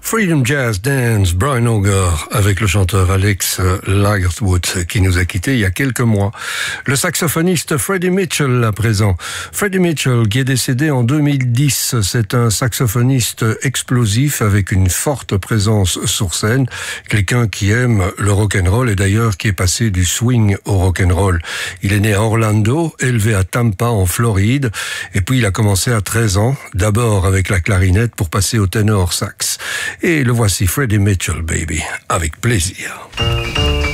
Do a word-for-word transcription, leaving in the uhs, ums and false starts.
Freedom Jazz Dance, Brian Auger, avec le chanteur Alex Lagerwood, qui nous a quittés il y a quelques mois. Le saxophoniste Freddie Mitchell à présent. Freddie Mitchell, qui est décédé en deux mille dix, c'est un saxophoniste explosif avec une forte présence sur scène. Quelqu'un qui aime le rock'n'roll et d'ailleurs qui est passé du swing au rock'n'roll. Il est né à Orlando, élevé à Tampa en Floride, et puis il a commencé à treize ans, d'abord avec la clarinette pour passer au ténor sax. Et le voici Freddie Mitchell, baby, avec plaisir.